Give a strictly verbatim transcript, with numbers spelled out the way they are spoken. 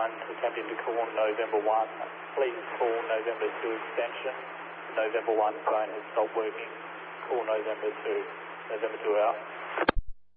one attempting to call November one. Please call November two extension. November one phone has stopped working. Call November two. November two out.